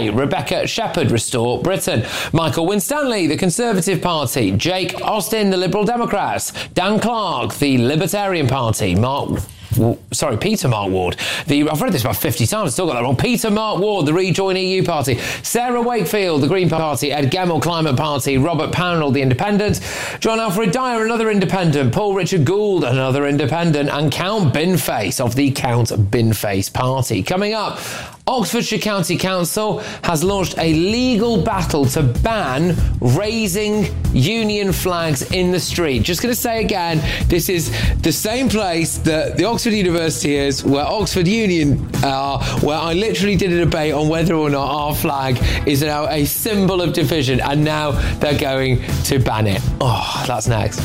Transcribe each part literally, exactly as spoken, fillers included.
K, Rebecca Shepherd, Restore Britain. Michael Winstanley, the Conservative Party. Jake Austin, the Liberal Democrats. Dan Clark, the Libertarian Party. Mark... Sorry, Peter Mark Ward. The, I've read this about fifty times, still got that wrong. Peter Mark Ward, the Rejoin E U Party. Sarah Wakefield, the Green Party. Ed Gemmell, Climate Party. Robert Pownell, the Independent. John Alfred Dyer, another Independent. Paul Richard Gould, another Independent. And Count Binface of the Count Binface Party. Coming up, Oxfordshire County Council has launched a legal battle to ban raising union flags in the street. Just going to say again, this is the same place that the Oxford University is, where Oxford Union are, where I literally did a debate on whether or not our flag is now a symbol of division, and now they're going to ban it. Oh, that's next.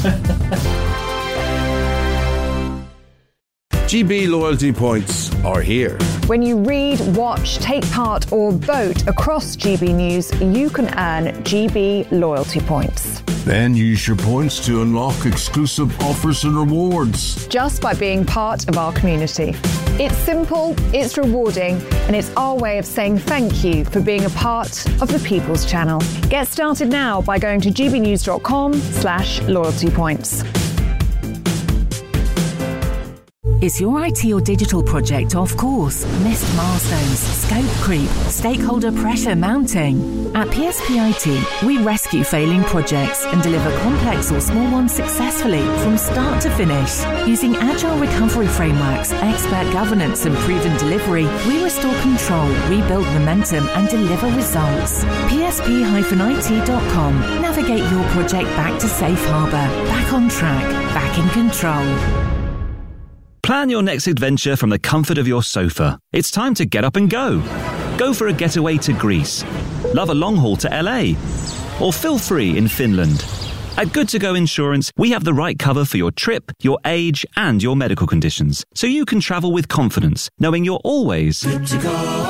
G B loyalty points are here. When you read, watch, take part or vote across G B News, you can earn G B loyalty points. Then use your points to unlock exclusive offers and rewards. Just by being part of our community. It's simple, it's rewarding, and it's our way of saying thank you for being a part of the People's Channel. Get started now by going to gbnews.com slash loyalty points. Is your I T or digital project off course? Missed milestones, scope creep, stakeholder pressure mounting? At P S P I T, we rescue failing projects and deliver complex or small ones successfully from start to finish. Using agile recovery frameworks, expert governance and proven delivery, we restore control, rebuild momentum and deliver results. P S P I T dot com. Navigate your project back to safe harbour, back on track, back in control. Plan your next adventure from the comfort of your sofa. It's time to get up and go. Go for a getaway to Greece. Love a long haul to L A. Or feel free in Finland. At Good To Go Insurance, we have the right cover for your trip, your age, and your medical conditions, so you can travel with confidence, knowing you're always good to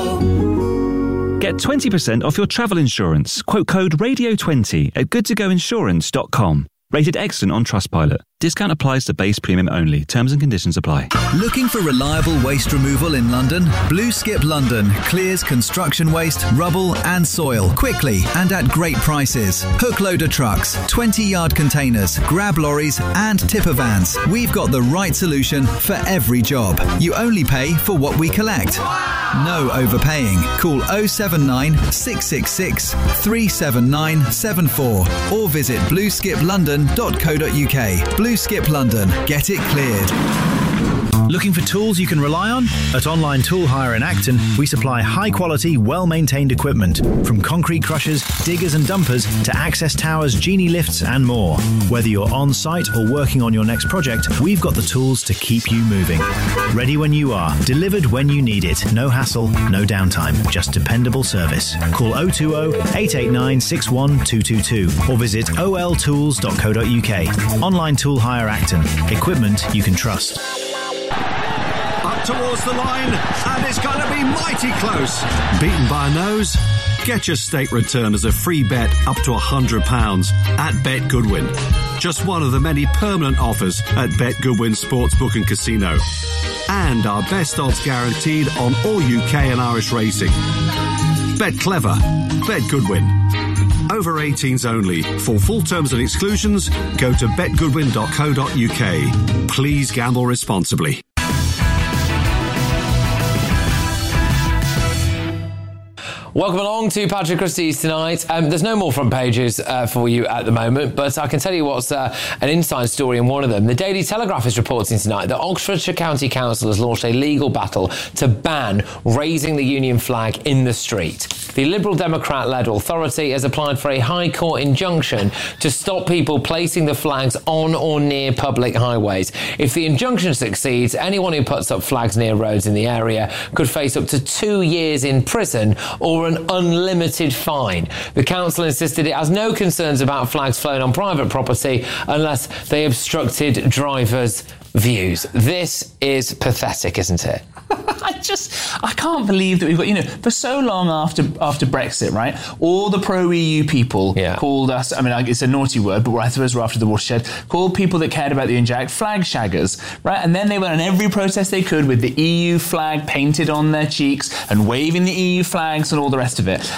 go. Get twenty percent off your travel insurance. Quote code radio twenty at good to go insurance dot com. Rated excellent on Trustpilot. Discount applies to base premium only. Terms and conditions apply. Looking for reliable waste removal in London? Blue Skip London clears construction waste, rubble and soil quickly and at great prices. Hook loader trucks, twenty-yard containers, grab lorries and tipper vans. We've got the right solution for every job. You only pay for what we collect. No overpaying. Call oh seven nine, six six six, three seven nine seven four or visit blue skip london dot co dot uk. Blue Skip London. Get it cleared. Looking for tools you can rely on? At Online Tool Hire in Acton, we supply high-quality, well-maintained equipment, from concrete crushers, diggers and dumpers to access towers, genie lifts and more. Whether you're on-site or working on your next project, we've got the tools to keep you moving. Ready when you are, delivered when you need it. No hassle, no downtime, just dependable service. Call oh two oh, eight eight nine, six one two two two or visit o l tools dot co dot uk. Online Tool Hire Acton. Equipment you can trust. Up towards the line, and it's going to be mighty close. Beaten by a nose? Get your stake return as a free bet up to one hundred pounds at Bet Goodwin. Just one of the many permanent offers at Bet Goodwin Sportsbook and Casino. And our best odds guaranteed on all U K and Irish racing. Bet clever. Bet Goodwin. Over eighteens only. For full terms and exclusions, go to bet goodwin dot co dot uk. Please gamble responsibly. Welcome along to Patrick Christie's tonight. Um, there's no more front pages uh, for you at the moment, but I can tell you what's uh, an inside story in one of them. The Daily Telegraph is reporting tonight that Oxfordshire County Council has launched a legal battle to ban raising the Union flag in the street. The Liberal Democrat-led authority has applied for a High Court injunction to stop people placing the flags on or near public highways. If the injunction succeeds, anyone who puts up flags near roads in the area could face up to two years in prison or an unlimited fine. The council insisted it has no concerns about flags flown on private property unless they obstructed drivers' views. This is pathetic, isn't it? I just, I can't believe that we've got, you know, for so long after after Brexit, right, all the pro-E U people yeah. called us, I mean, it's a naughty word, but I suppose we're after the watershed, called people that cared about the inject flag shaggers, right? And then they went on every protest they could with the E U flag painted on their cheeks and waving the E U flags and all the rest of it.